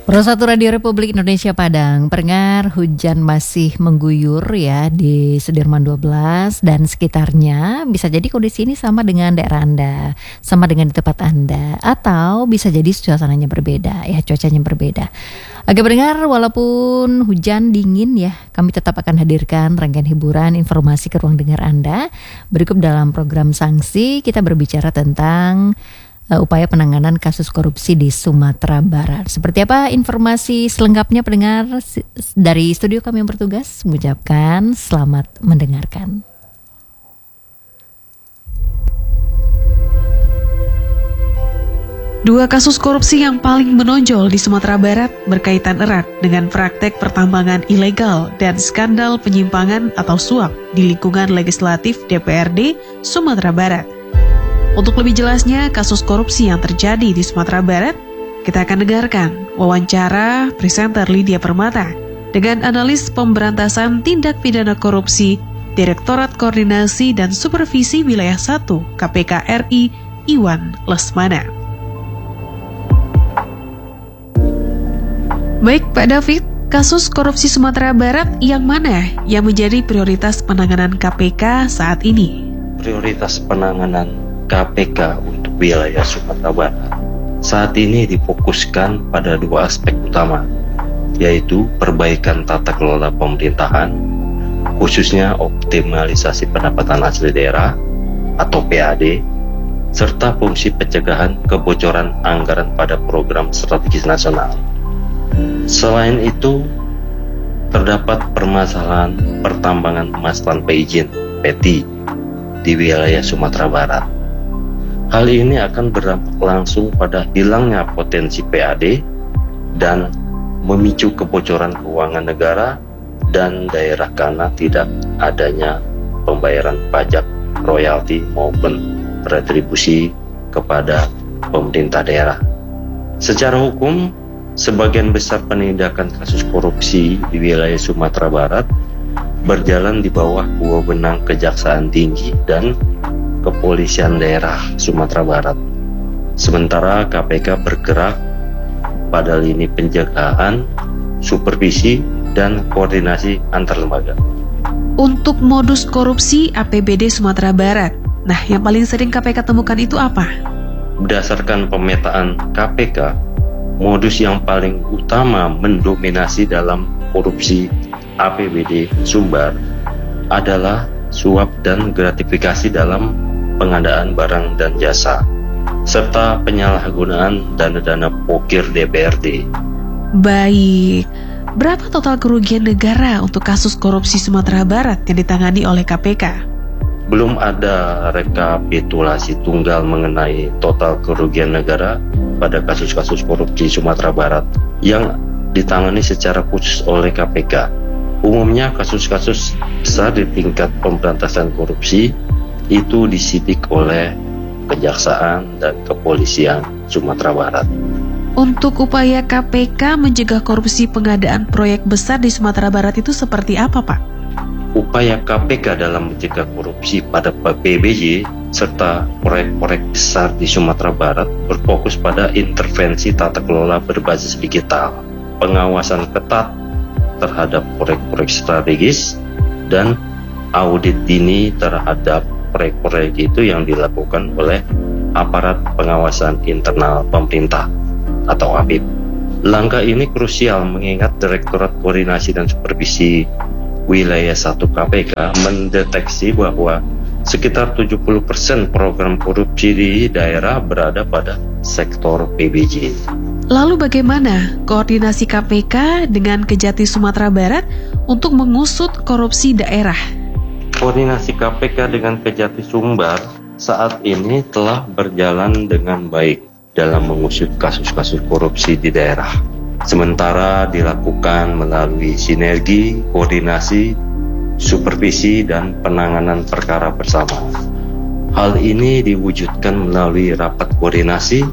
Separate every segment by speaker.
Speaker 1: Pro 1 Radio Republik Indonesia Padang, pendengar, hujan masih mengguyur ya di Sudirman 12 dan sekitarnya. Bisa jadi kondisi ini sama dengan daerah Anda, sama dengan di tempat Anda, atau bisa jadi suasananya berbeda ya, cuacanya berbeda. Oke pendengar, walaupun hujan dingin ya, kami tetap akan hadirkan rangkaian hiburan, informasi ke ruang dengar Anda. Berikut dalam program Sanksi kita berbicara tentang upaya penanganan kasus korupsi di Sumatera Barat. Seperti apa informasi selengkapnya pendengar? Dari studio kami yang bertugas mengucapkan selamat mendengarkan.
Speaker 2: Dua kasus korupsi yang paling menonjol di Sumatera Barat berkaitan erat dengan praktek pertambangan ilegal dan skandal penyimpangan atau suap di lingkungan legislatif DPRD Sumatera Barat. Untuk lebih jelasnya kasus korupsi yang terjadi di Sumatera Barat, kita akan dengarkan wawancara presenter Lydia Permata dengan analis pemberantasan tindak pidana korupsi Direktorat Koordinasi dan Supervisi Wilayah 1 KPK RI Iwan Lesmana. Baik Pak David, kasus korupsi Sumatera Barat yang mana yang menjadi prioritas penanganan KPK saat ini?
Speaker 3: Prioritas penanganan KPK untuk wilayah Sumatera Barat saat ini difokuskan pada dua aspek utama, yaitu perbaikan tata kelola pemerintahan, khususnya optimalisasi pendapatan asli daerah atau PAD, serta fungsi pencegahan kebocoran anggaran pada program strategis nasional. Selain itu, terdapat permasalahan pertambangan emas tanpa izin (PETI) di wilayah Sumatera Barat. Hal ini akan berdampak langsung pada hilangnya potensi PAD dan memicu kebocoran keuangan negara dan daerah karena tidak adanya pembayaran pajak, royalti maupun retribusi kepada pemerintah daerah. Secara hukum, sebagian besar penindakan kasus korupsi di wilayah Sumatera Barat berjalan di bawah wewenang Kejaksaan Tinggi dan Kepolisian Daerah Sumatera Barat. Sementara KPK bergerak pada lini pencegahan, supervisi, dan koordinasi antar lembaga.
Speaker 2: Untuk modus korupsi APBD Sumatera Barat, nah yang paling sering KPK temukan itu apa?
Speaker 3: Berdasarkan pemetaan KPK, modus yang paling utama mendominasi dalam korupsi APBD Sumbar adalah suap dan gratifikasi dalam pengadaan barang dan jasa, serta penyalahgunaan dana-dana pokir DPRD.
Speaker 2: Baik, berapa total kerugian negara untuk kasus korupsi Sumatera Barat yang ditangani oleh KPK?
Speaker 3: Belum ada rekapitulasi tunggal mengenai total kerugian negara pada kasus-kasus korupsi Sumatera Barat yang ditangani secara khusus oleh KPK. Umumnya kasus-kasus besar di tingkat pemberantasan korupsi itu disidik oleh Kejaksaan dan Kepolisian Sumatera Barat.
Speaker 2: Untuk upaya KPK mencegah korupsi pengadaan proyek besar di Sumatera Barat itu seperti apa, Pak?
Speaker 3: Upaya KPK dalam mencegah korupsi pada PBJ serta proyek-proyek besar di Sumatera Barat berfokus pada intervensi tata kelola berbasis digital, pengawasan ketat terhadap proyek-proyek strategis, dan audit dini terhadap proyek-proyek itu yang dilakukan oleh aparat pengawasan internal pemerintah atau APIP. Langkah ini krusial mengingat Direktorat Koordinasi dan Supervisi Wilayah 1 KPK mendeteksi bahwa sekitar 70% program korupsi di daerah berada pada sektor PBJ.
Speaker 2: Lalu bagaimana koordinasi KPK dengan Kejati Sumatera Barat untuk mengusut korupsi daerah?
Speaker 3: Koordinasi KPK dengan Kejati Sumbar saat ini telah berjalan dengan baik dalam mengusut kasus-kasus korupsi di daerah. Sementara dilakukan melalui sinergi, koordinasi, supervisi, dan penanganan perkara bersama. Hal ini diwujudkan melalui rapat koordinasi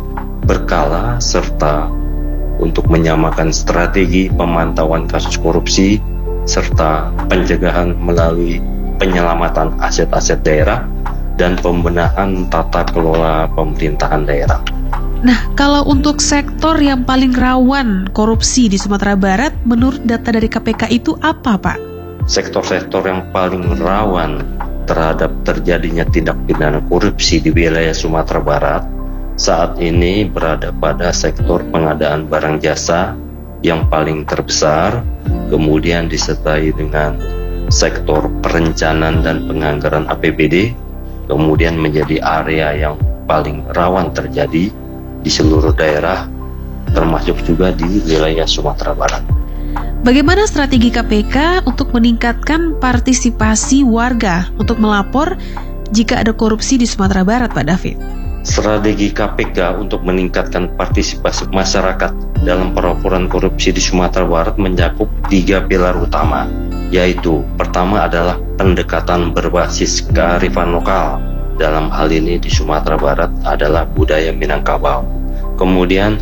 Speaker 3: berkala serta untuk menyamakan strategi pemantauan kasus korupsi serta pencegahan melalui penyelamatan aset-aset daerah dan pembenahan tata kelola pemerintahan daerah.
Speaker 2: Nah, kalau untuk sektor yang paling rawan korupsi di Sumatera Barat, menurut data dari KPK itu apa, Pak?
Speaker 3: Sektor-sektor yang paling rawan terhadap terjadinya tindak pidana korupsi di wilayah Sumatera Barat saat ini berada pada sektor pengadaan barang jasa yang paling terbesar, kemudian disertai dengan sektor perencanaan dan penganggaran APBD, kemudian menjadi area yang paling rawan terjadi di seluruh daerah, termasuk juga di wilayah Sumatera Barat.
Speaker 2: Bagaimana strategi KPK untuk meningkatkan partisipasi warga untuk melapor jika ada korupsi di Sumatera Barat, Pak David?
Speaker 3: Strategi KPK untuk meningkatkan partisipasi masyarakat dalam pelaporan korupsi di Sumatera Barat mencakup 3 pilar utama, yaitu pertama adalah pendekatan berbasis kearifan lokal. Dalam hal ini di Sumatera Barat adalah budaya Minangkabau. Kemudian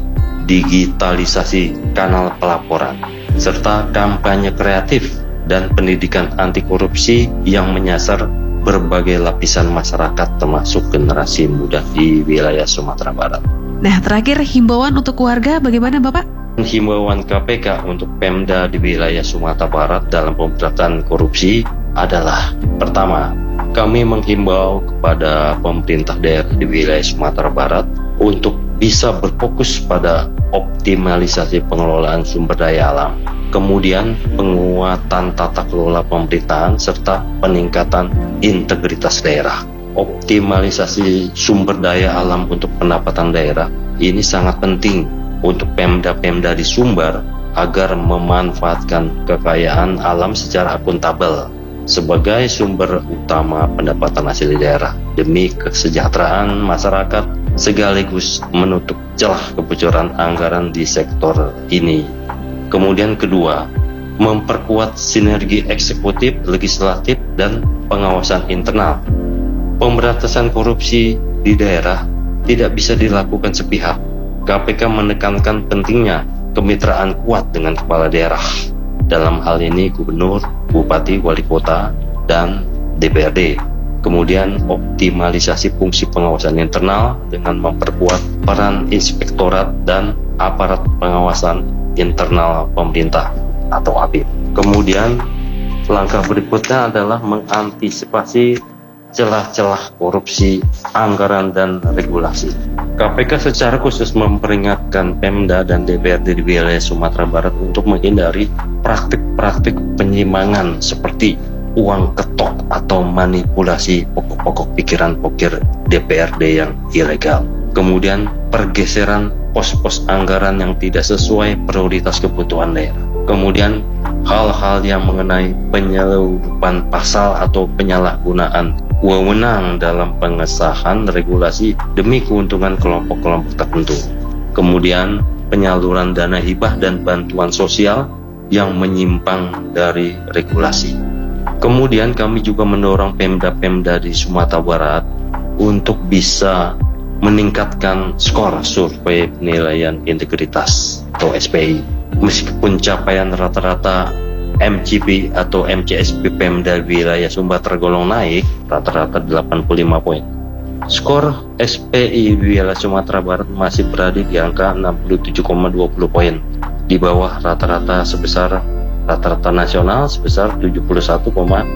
Speaker 3: digitalisasi kanal pelaporan, serta kampanye kreatif dan pendidikan anti korupsi yang menyasar berbagai lapisan masyarakat termasuk generasi muda di wilayah Sumatera Barat.
Speaker 2: Nah, terakhir himbauan untuk warga bagaimana, Bapak?
Speaker 3: Himbauan KPK untuk Pemda di wilayah Sumatera Barat dalam pemberantasan korupsi adalah: pertama, kami menghimbau kepada pemerintah daerah di wilayah Sumatera Barat untuk bisa berfokus pada optimalisasi pengelolaan sumber daya alam, kemudian penguatan tata kelola pemerintahan, serta peningkatan integritas daerah. Optimalisasi sumber daya alam untuk pendapatan daerah ini sangat penting untuk Pemda-Pemda di Sumber agar memanfaatkan kekayaan alam secara akuntabel sebagai sumber utama pendapatan asli daerah demi kesejahteraan masyarakat, sekaligus menutup celah kebocoran anggaran di sektor ini. Kemudian kedua, memperkuat sinergi eksekutif, legislatif, dan pengawasan internal. Pemberantasan korupsi di daerah tidak bisa dilakukan sepihak. KPK menekankan pentingnya kemitraan kuat dengan kepala daerah. Dalam hal ini gubernur, bupati, wali kota, dan DPRD. Kemudian optimalisasi fungsi pengawasan internal dengan memperkuat peran inspektorat dan aparat pengawasan internal pemerintah atau APIP. Kemudian langkah berikutnya adalah mengantisipasi celah-celah korupsi, anggaran, dan regulasi. KPK secara khusus memperingatkan Pemda dan DPRD di wilayah Sumatera Barat untuk menghindari praktik-praktik penyimpangan seperti uang ketok atau manipulasi pokok-pokok pikiran pokir DPRD yang ilegal. Kemudian pergeseran pos-pos anggaran yang tidak sesuai prioritas kebutuhan daerah. Kemudian hal-hal yang mengenai penyelundupan pasal atau penyalahgunaan wewenang dalam pengesahan regulasi demi keuntungan kelompok-kelompok tertentu. Kemudian penyaluran dana hibah dan bantuan sosial yang menyimpang dari regulasi. Kemudian kami juga mendorong Pemda-Pemda di Sumatera Barat untuk bisa meningkatkan skor survei penilaian integritas atau SPI. Meskipun capaian rata-rata MCP atau MCSP Pemda wilayah Sumber tergolong naik rata-rata 85 poin, skor SPI wilayah Sumatera Barat masih berada di angka 67,20 poin, di bawah rata-rata nasional sebesar 71,53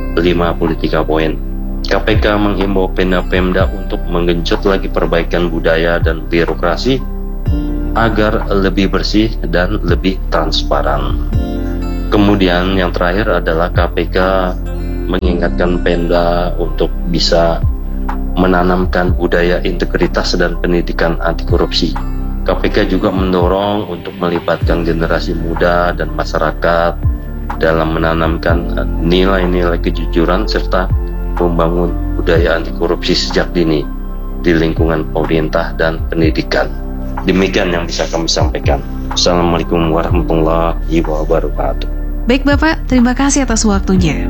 Speaker 3: poin. KPK menghimbau Pemda-Pemda untuk menggenjot lagi perbaikan budaya dan birokrasi agar lebih bersih dan lebih transparan. Kemudian yang terakhir adalah KPK mengingatkan Pemda untuk bisa menanamkan budaya integritas dan pendidikan anti korupsi. KPK juga mendorong untuk melibatkan generasi muda dan masyarakat dalam menanamkan nilai-nilai kejujuran serta membangun budaya anti korupsi sejak dini di lingkungan pemerintah dan pendidikan. Demikian yang bisa kami sampaikan. Assalamualaikum warahmatullahi wabarakatuh.
Speaker 2: Baik Bapak, terima kasih atas waktunya.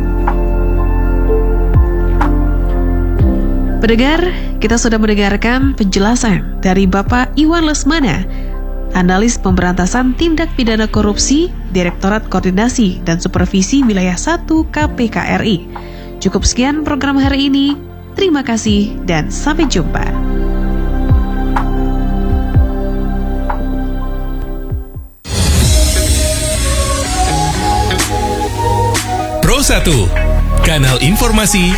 Speaker 2: Pendengar, kita sudah mendengarkan penjelasan dari Bapak Iwan Lesmana, analis pemberantasan tindak pidana korupsi, Direktorat Koordinasi dan Supervisi Wilayah 1 KPK RI. Cukup sekian program hari ini. Terima kasih dan sampai jumpa.
Speaker 4: Pro 1, kanal informasi